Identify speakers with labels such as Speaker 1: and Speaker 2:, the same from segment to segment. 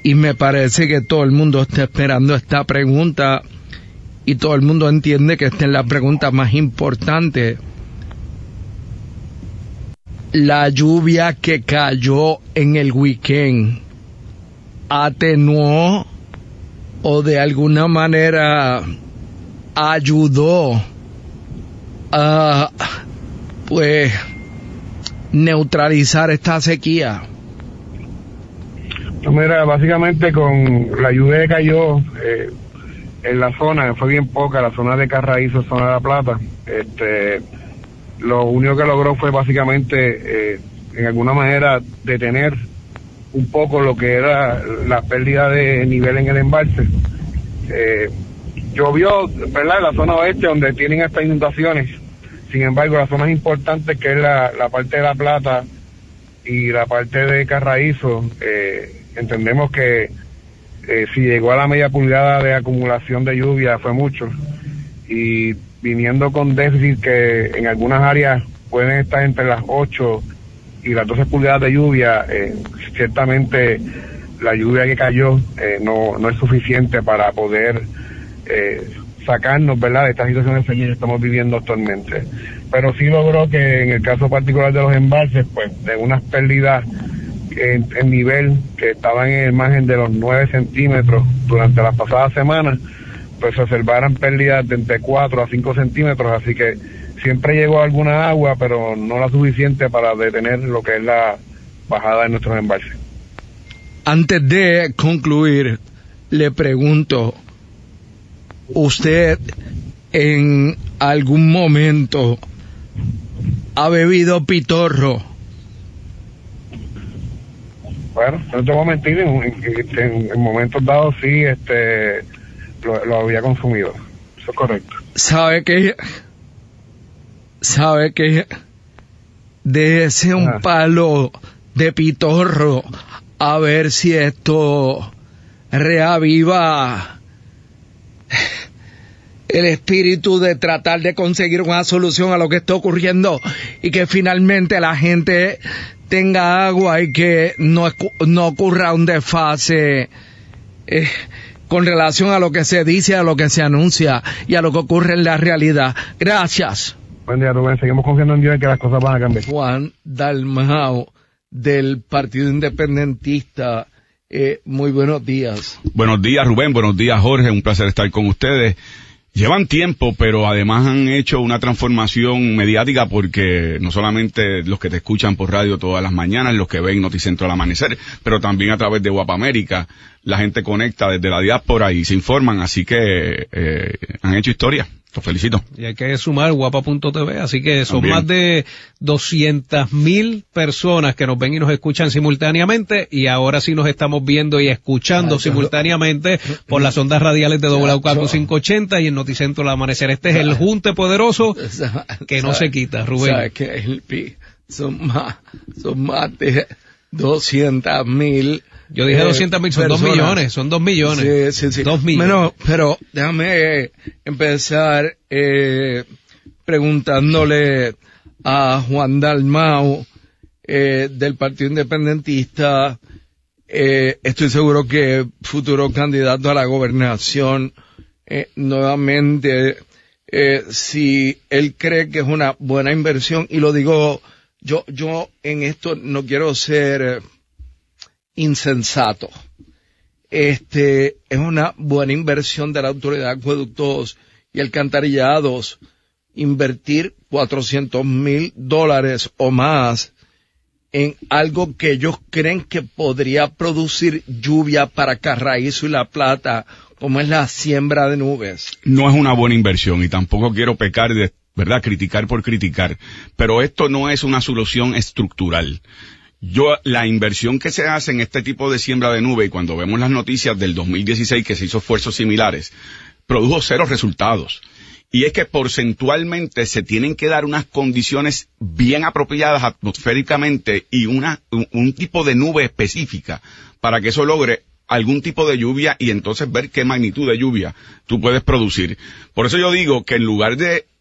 Speaker 1: y me parece que todo el mundo está esperando esta pregunta y todo el mundo entiende que esta es la pregunta más importante. La lluvia que cayó en el weekend atenuó o de alguna manera ayudó a pues neutralizar esta sequía.
Speaker 2: Mira, básicamente con la lluvia que cayó en la zona, fue bien poca, la zona de Carraízo, zona de La Plata, lo único que logró fue básicamente en alguna manera detener un poco lo que era la pérdida de nivel en el embalse. Llovió, ¿verdad?, en la zona oeste donde tienen estas inundaciones. Sin embargo, las zonas importantes, que es la parte de La Plata y la parte de Carraízo, entendemos que si llegó a la media pulgada de acumulación de lluvia fue mucho, y viniendo con déficit que en algunas áreas pueden estar entre las 8 y las 12 pulgadas de lluvia, ciertamente la lluvia que cayó no es suficiente para poder sacarnos, ¿verdad?, de esta situación de sequía que estamos viviendo actualmente. Pero sí logró que en el caso particular de los embalses, pues de unas pérdidas en nivel que estaban en el margen de los 9 centímetros durante las pasadas semanas, pues se observaran pérdidas de entre 4 a 5 centímetros, así que siempre llegó alguna agua, pero no la suficiente para detener lo que es la bajada de nuestros embalses.
Speaker 1: Antes de concluir, le pregunto, ¿usted en algún momento ha bebido pitorro?
Speaker 2: Bueno, no te voy a mentir, en momentos dados sí, lo había consumido. Eso es correcto.
Speaker 1: ¿Sabe que déjese un palo de pitorro a ver si esto reaviva el espíritu de tratar de conseguir una solución a lo que está ocurriendo y que finalmente la gente tenga agua y que no ocurra un desfase con relación a lo que se dice, a lo que se anuncia y a lo que ocurre en la realidad? Gracias.
Speaker 2: Buen día, Rubén. Seguimos confiando en Dios y que las cosas van a cambiar.
Speaker 1: Juan Dalmau, del Partido Independentista. Muy buenos días.
Speaker 3: Buenos días, Rubén. Buenos días, Jorge. Un placer estar con ustedes. Llevan tiempo, pero además han hecho una transformación mediática, porque no solamente los que te escuchan por radio todas las mañanas, los que ven Noticentro al amanecer, pero también a través de Guapa América, la gente conecta desde la diáspora y se informan, así que han hecho historia. Los felicito.
Speaker 4: Y hay que sumar guapa.tv, así que son
Speaker 3: también
Speaker 4: más de 200,000 personas que nos ven y nos escuchan simultáneamente, y ahora sí nos estamos viendo y escuchando simultáneamente por las ondas radiales de W4 y en Noticentro al amanecer. Este es el junte poderoso que no se quita, Rubén.
Speaker 1: ¿Sabes qué? Son más de 200,000.
Speaker 4: Yo dije 200,000, son personas. 2 millones, son 2 millones.
Speaker 1: Sí.
Speaker 4: 2 millones.
Speaker 1: Bueno, pero déjame empezar preguntándole a Juan Dalmau, del Partido Independentista. Estoy seguro que futuro candidato a la gobernación, nuevamente, si él cree que es una buena inversión, y lo digo, yo en esto no quiero ser insensato. Es una buena inversión de la Autoridad de Acueductos y Alcantarillados invertir $400,000 o más en algo que ellos creen que podría producir lluvia para Carraízo y La Plata, como es la siembra de nubes.
Speaker 3: No es una buena inversión, y tampoco quiero pecar de, ¿verdad?, criticar por criticar, pero esto no es una solución estructural. La inversión que se hace en este tipo de siembra de nube, y cuando vemos las noticias del 2016 que se hizo esfuerzos similares, produjo 0 resultados. Y es que porcentualmente se tienen que dar unas condiciones bien apropiadas atmosféricamente y un tipo de nube específica para que eso logre algún tipo de lluvia, y entonces ver qué magnitud de lluvia tú puedes producir. Por eso yo digo que en lugar de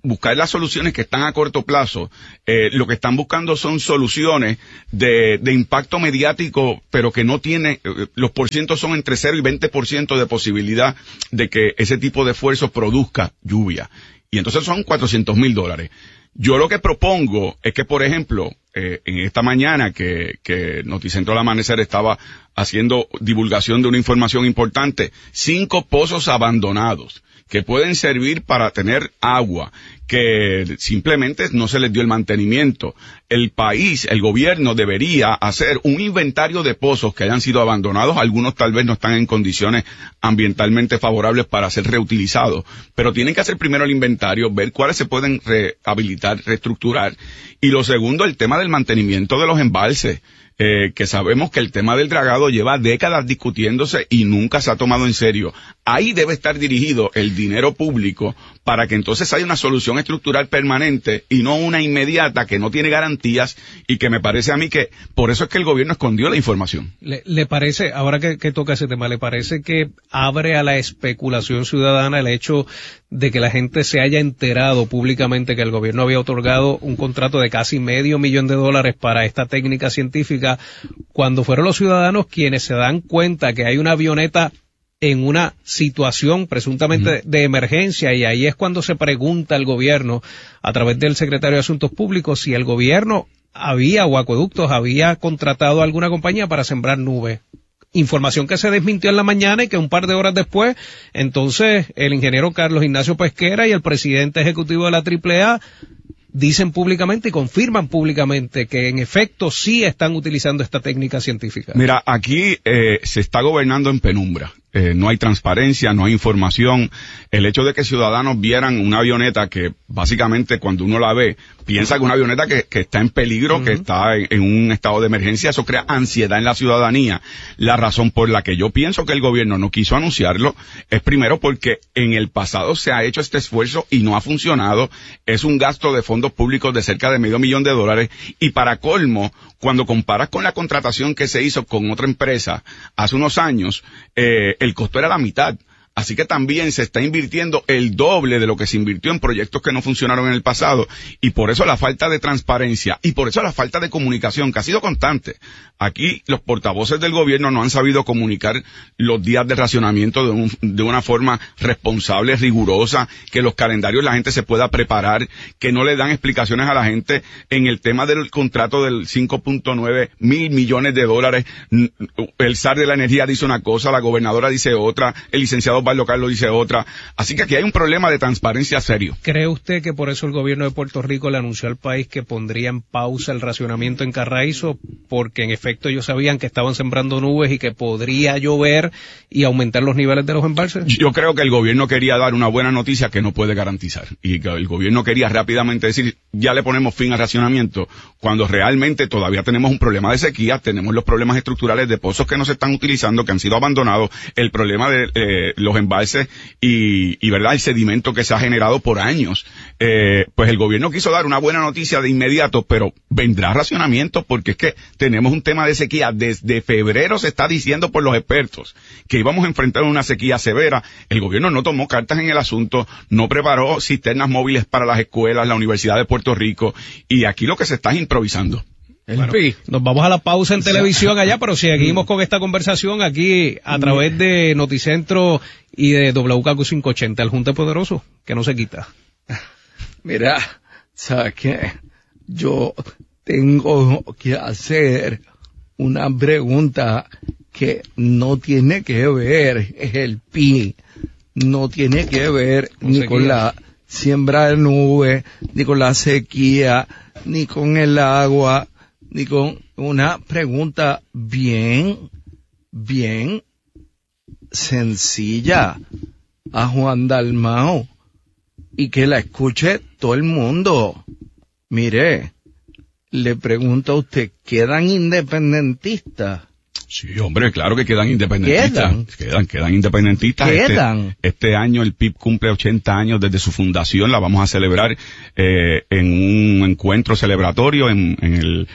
Speaker 3: buscar las soluciones que están a corto plazo, lo que están buscando son soluciones de impacto mediático, pero que no tiene, los porcientos son entre 0 y 20% de posibilidad de que ese tipo de esfuerzo produzca lluvia. Y entonces son $400,000. Yo lo que propongo es que, por ejemplo, en esta mañana que Noticentro al Amanecer estaba haciendo divulgación de una información importante, 5 pozos abandonados que pueden servir para tener agua, que simplemente no se les dio el mantenimiento. El país, el gobierno debería hacer un inventario de pozos que hayan sido abandonados. Algunos tal vez no están en condiciones ambientalmente favorables para ser reutilizados, pero tienen que hacer primero el inventario, ver cuáles se pueden rehabilitar, reestructurar. Y lo segundo, el tema del mantenimiento de los embalses. Que sabemos que el tema del dragado lleva décadas discutiéndose y nunca se ha tomado en serio. Ahí debe estar dirigido el dinero público para que entonces haya una solución estructural permanente y no una inmediata que no tiene garantías y que me parece a mí que por eso es que el gobierno escondió la información. ¿Le
Speaker 4: parece, ahora que toca ese tema, le parece que abre a la especulación ciudadana el hecho de que la gente se haya enterado públicamente que el gobierno había otorgado un contrato de casi $500,000 para esta técnica científica, cuando fueron los ciudadanos quienes se dan cuenta que hay una avioneta en una situación presuntamente de emergencia, y ahí es cuando se pregunta al gobierno, a través del secretario de Asuntos Públicos, si el gobierno o Acueductos había contratado a alguna compañía para sembrar nubes? Información que se desmintió en la mañana y que un par de horas después, entonces, el ingeniero Carlos Ignacio Pesquera y el presidente ejecutivo de la AAA dicen públicamente y confirman públicamente que en efecto sí están utilizando esta técnica científica.
Speaker 3: Mira, aquí se está gobernando en penumbra. No hay transparencia, no hay información. El hecho de que ciudadanos vieran una avioneta que básicamente cuando uno la ve, piensa que una avioneta que está en peligro, que está en un estado de emergencia, eso crea ansiedad en la ciudadanía. La razón por la que yo pienso que el gobierno no quiso anunciarlo es primero porque en el pasado se ha hecho este esfuerzo y no ha funcionado. Es un gasto de fondos públicos de cerca de $500,000 y para colmo, cuando comparas con la contratación que se hizo con otra empresa hace unos años, el costo era la mitad. Así que también se está invirtiendo el doble de lo que se invirtió en proyectos que no funcionaron en el pasado. Y por eso la falta de transparencia y por eso la falta de comunicación, que ha sido constante. Aquí los portavoces del gobierno no han sabido comunicar los días de racionamiento de una forma responsable, rigurosa, que los calendarios la gente se pueda preparar, que no le dan explicaciones a la gente en el tema del contrato del $5.9 mil millones. El SAR de la energía dice una cosa, la gobernadora dice otra, el licenciado Osvaldo Carlos dice otra. Así que aquí hay un problema de transparencia serio.
Speaker 4: ¿Cree usted que por eso el gobierno de Puerto Rico le anunció al país que pondría en pausa el racionamiento en Carraízo? Porque en efecto ellos sabían que estaban sembrando nubes y que podría llover y aumentar los niveles de los embalses.
Speaker 3: Yo creo que el gobierno quería dar una buena noticia que no puede garantizar. Y que el gobierno quería rápidamente decir, ya le ponemos fin al racionamiento, cuando realmente todavía tenemos un problema de sequía, tenemos los problemas estructurales de pozos que no se están utilizando, que han sido abandonados, el problema de los embalses y verdad, el sedimento que se ha generado por años. Pues el gobierno quiso dar una buena noticia de inmediato, pero vendrá racionamiento porque es que tenemos un tema de sequía. Desde febrero se está diciendo por los expertos que íbamos a enfrentar una sequía severa. El gobierno no tomó cartas en el asunto, no preparó cisternas móviles para las escuelas, la Universidad de Puerto Rico, y aquí lo que se está es improvisando.
Speaker 4: Bueno, nos vamos a la pausa en televisión allá, pero seguimos con esta conversación aquí a través de Noticentro y de WKQ 580, el Junte Poderoso, que no se quita.
Speaker 1: Mira, ¿sabes qué? Yo tengo que hacer una pregunta que no tiene que ver, es el PI, no tiene que ver ni con la siembra de nubes, ni con la sequía, ni con el agua, ni con una pregunta bien sencilla a Juan Dalmau y que la escuche todo el mundo. Mire, le pregunto a usted, ¿quedan independentistas?
Speaker 3: Sí, hombre, claro que quedan independentistas. Quedan independentistas. Este año el PIB cumple 80 años desde su fundación. La vamos a celebrar en un encuentro celebratorio en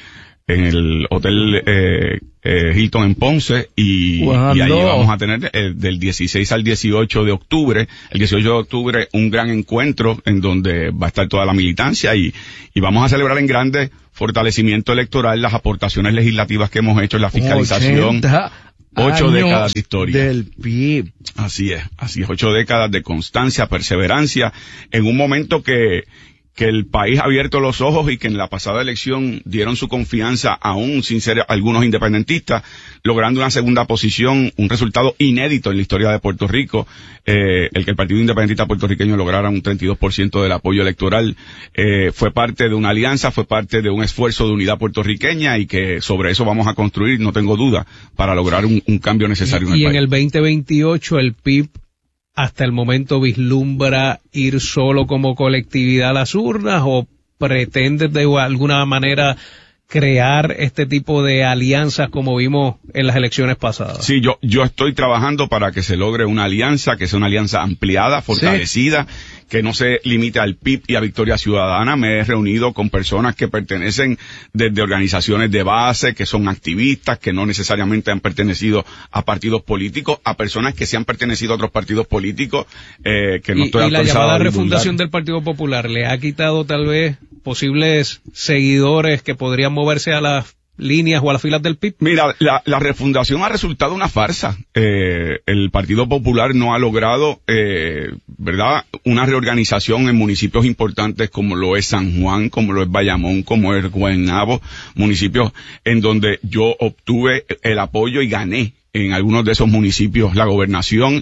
Speaker 3: en el Hotel Hilton en Ponce y allí vamos a tener del 16 al 18 de octubre, el 18 de octubre un gran encuentro en donde va a estar toda la militancia y vamos a celebrar en grande fortalecimiento electoral, las aportaciones legislativas que hemos hecho en la fiscalización. 8 décadas de historia
Speaker 1: del PIB.
Speaker 3: Así es, 8 décadas de constancia, perseverancia, en un momento que el país ha abierto los ojos y que en la pasada elección dieron su confianza aún sin ser algunos independentistas, logrando una segunda posición, un resultado inédito en la historia de Puerto Rico, el que el Partido Independentista Puertorriqueño lograra un 32% del apoyo electoral, fue parte de una alianza, fue parte de un esfuerzo de unidad puertorriqueña y que sobre eso vamos a construir, no tengo duda, para lograr un cambio necesario en el país.
Speaker 4: Y en el 2028 el PIB hasta el momento vislumbra ir solo como colectividad a las urnas o pretende de alguna manera crear este tipo de alianzas como vimos en las elecciones pasadas?
Speaker 3: Sí, yo estoy trabajando para que se logre una alianza, que sea una alianza ampliada, fortalecida, que no se limite al PIB y a Victoria Ciudadana. Me he reunido con personas que pertenecen desde organizaciones de base, que son activistas, que no necesariamente han pertenecido a partidos políticos, a personas que sí han pertenecido a otros partidos políticos, que no estoy autorizado a divulgar. ¿Y la llamada
Speaker 4: refundación del Partido Popular le ha quitado tal vez posibles seguidores que podrían moverse a las líneas o a las filas del PIB?
Speaker 3: Mira, la refundación ha resultado una farsa. El Partido Popular no ha logrado, ¿verdad?, una reorganización en municipios importantes como lo es San Juan, como lo es Bayamón, como es Guaynabo, municipios en donde yo obtuve el apoyo y gané en algunos de esos municipios la gobernación.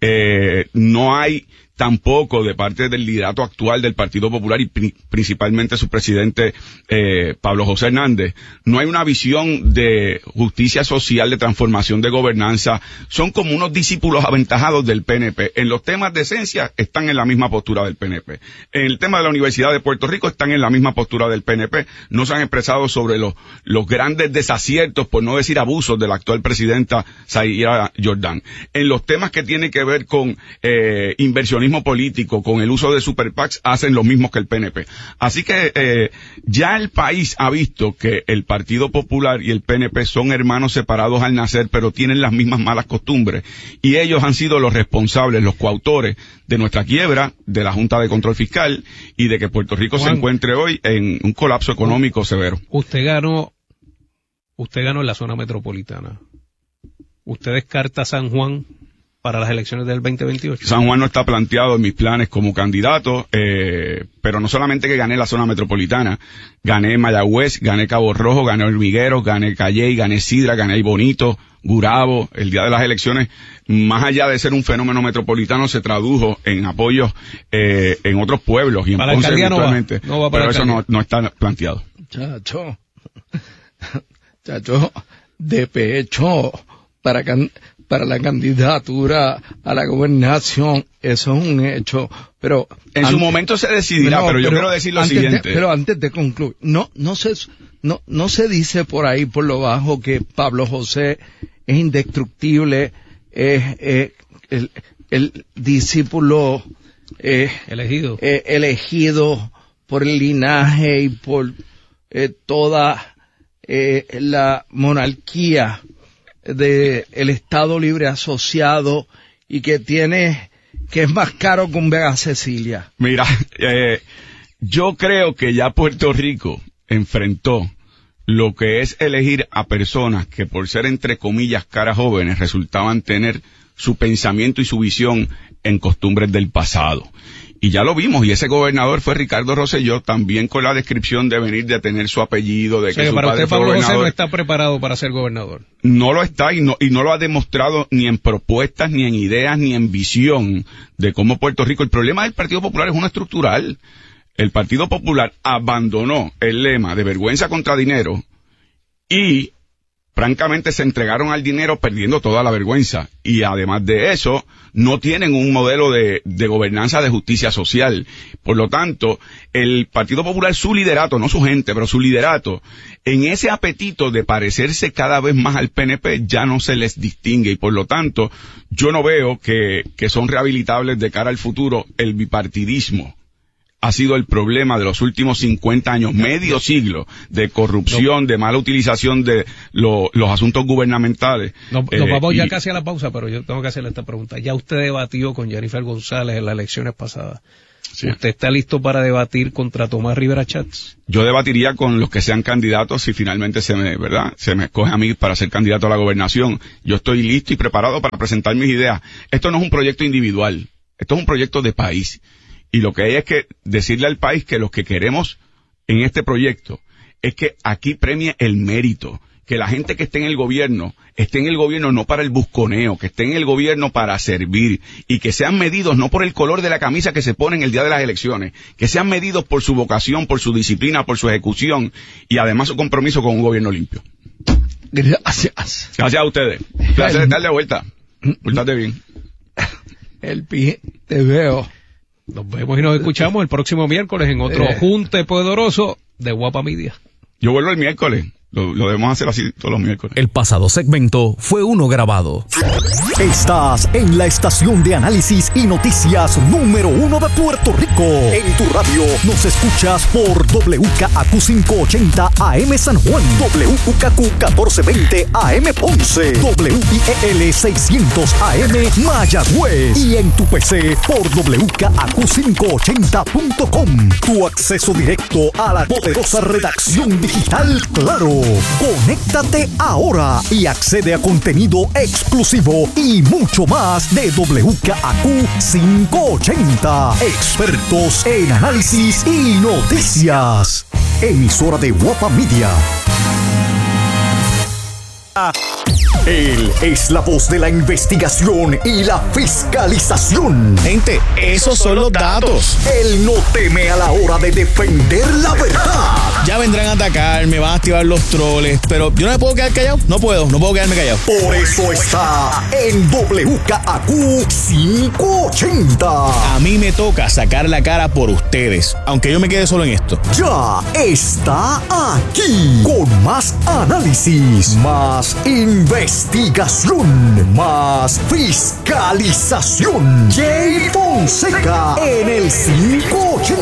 Speaker 3: No hay tampoco de parte del liderato actual del Partido Popular y principalmente su presidente Pablo José Hernández, no hay una visión de justicia social, de transformación de gobernanza. Son como unos discípulos aventajados del PNP. En los temas de esencia están en la misma postura del PNP. En el tema de la Universidad de Puerto Rico están en la misma postura del PNP. No se han expresado sobre los grandes desaciertos, por no decir abusos, de la actual presidenta Zaira Jordan. En los temas que tienen que ver con inversionismo político, con el uso de super PACs, hacen lo mismo que el PNP. Así que ya el país ha visto que el Partido Popular y el PNP son hermanos separados al nacer, pero tienen las mismas malas costumbres. Y ellos han sido los responsables, los coautores de nuestra quiebra, de la Junta de Control Fiscal y de que Puerto Rico se encuentre hoy en un colapso económico severo.
Speaker 4: Usted ganó en la zona metropolitana. ¿Usted descarta San Juan para las elecciones del 2028?
Speaker 3: San Juan no está planteado en mis planes como candidato, pero no solamente que gané la zona metropolitana, gané Mayagüez, gané Cabo Rojo, gané Hormigueros, gané Calley, gané Sidra, gané Bonito, Gurabo. El día de las elecciones, más allá de ser un fenómeno metropolitano, se tradujo en apoyos en otros pueblos y en Ponce eventualmente, pero eso no está planteado.
Speaker 1: Chacho, de pecho, para la candidatura a la gobernación, eso es un hecho, pero
Speaker 3: en su momento se decidirá, pero yo quiero decir lo siguiente.
Speaker 1: Pero antes de concluir, no se dice por ahí por lo bajo que Pablo José es indestructible, el discípulo elegido por el linaje y por toda la monarquía el Estado Libre Asociado y que es más caro que un Vega Cecilia.
Speaker 3: Mira, yo creo que ya Puerto Rico enfrentó lo que es elegir a personas que por ser entre comillas caras jóvenes resultaban tener su pensamiento y su visión en costumbres del pasado. Y ya lo vimos, y ese gobernador fue Ricardo Rosselló, también con la descripción de venir de tener su apellido, de que su padre fue gobernador.
Speaker 4: José no está preparado para ser gobernador.
Speaker 3: No lo está y no lo ha demostrado ni en propuestas, ni en ideas, ni en visión de cómo Puerto Rico. El problema del Partido Popular es uno estructural. El Partido Popular abandonó el lema de vergüenza contra dinero y francamente se entregaron al dinero perdiendo toda la vergüenza. Y además de eso, no tienen un modelo de gobernanza de justicia social. Por lo tanto, el Partido Popular, su liderato, no su gente, pero su liderato, en ese apetito de parecerse cada vez más al PNP, ya no se les distingue. Y por lo tanto, yo no veo que son rehabilitables de cara al futuro el bipartidismo. ha sido el problema de los últimos 50 años, medio siglo, de corrupción, de mala utilización de los asuntos gubernamentales.
Speaker 4: Nos vamos ya casi a la pausa, pero yo tengo que hacerle esta pregunta. Ya usted debatió con Jennifer González en las elecciones pasadas. Sí. ¿Usted está listo para debatir contra Tomás Rivera Schatz?
Speaker 3: Yo debatiría con los que sean candidatos si finalmente se me escoge a mí para ser candidato a la gobernación. Yo estoy listo y preparado para presentar mis ideas. Esto no es un proyecto individual, esto es un proyecto de país. Y lo que hay es que decirle al país que lo que queremos en este proyecto es que aquí premie el mérito, que la gente que esté en el gobierno no para el busconeo, que esté en el gobierno para servir, y que sean medidos no por el color de la camisa que se pone en el día de las elecciones, que sean medidos por su vocación, por su disciplina, por su ejecución, y además su compromiso con un gobierno limpio.
Speaker 1: Gracias.
Speaker 3: Gracias a ustedes. Un placer estar de vuelta. Pórtate bien.
Speaker 1: Te veo.
Speaker 4: Nos vemos y nos escuchamos el próximo miércoles en otro Junte Poderoso de Guapa Media.
Speaker 3: Yo vuelvo el miércoles. Lo debemos hacer así todos los miércoles.
Speaker 5: El pasado segmento fue uno grabado.
Speaker 6: Estás en la estación de análisis y noticias número 1 de Puerto Rico. En tu radio nos escuchas por WKAQ 580 AM San Juan, WKQ 1420 AM Ponce, WIEL 600 AM Mayagüez y en tu PC por WKAQ580.com. Tu acceso directo a la poderosa redacción digital Claro. Conéctate ahora y accede a contenido exclusivo y mucho más de WKAQ 580. Expertos en análisis y noticias. Emisora de Guapa Media. Él es la voz de la investigación y la fiscalización.
Speaker 7: Gente, esos son los datos.
Speaker 6: Él no teme a la hora de defender la verdad.
Speaker 7: Ya vendrán a atacarme, van a activar los troles, pero yo no me puedo quedar callado. No puedo quedarme callado.
Speaker 6: Por eso está en WKAQ 580.
Speaker 7: A mí me toca sacar la cara por ustedes, aunque yo me quede solo en esto.
Speaker 6: Ya está aquí con más análisis, más investigación, más fiscalización. Jay Fonseca en el 580.